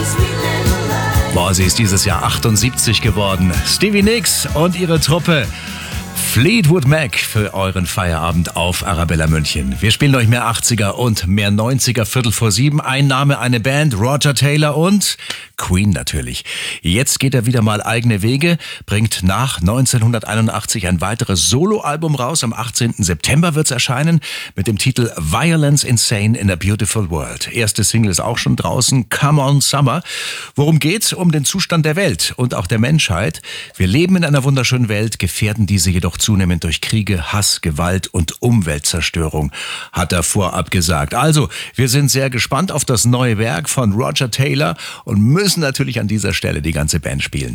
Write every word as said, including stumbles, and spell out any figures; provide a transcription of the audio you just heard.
Boah, sie ist dieses Jahr achtundsiebzig geworden. Stevie Nicks und ihre Truppe Fleetwood Mac für euren Feierabend auf Arabella München. Wir spielen euch mehr achtziger und mehr neunziger, Viertel vor sieben. Ein Name, eine Band, Roger Taylor und Queen natürlich. Jetzt geht er wieder mal eigene Wege, bringt nach neunzehnhunderteinundachtzig ein weiteres Soloalbum raus. Am achtzehnten September wird's erscheinen mit dem Titel Violence Insane in a Beautiful World. Erste Single ist auch schon draußen, Come on Summer. Worum geht's? Um den Zustand der Welt und auch der Menschheit. Wir leben in einer wunderschönen Welt, gefährden diese jedoch zunehmend durch Kriege, Hass, Gewalt und Umweltzerstörung, hat er vorab gesagt. Also, wir sind sehr gespannt auf das neue Werk von Roger Taylor und müssen natürlich an dieser Stelle die ganze Band spielen.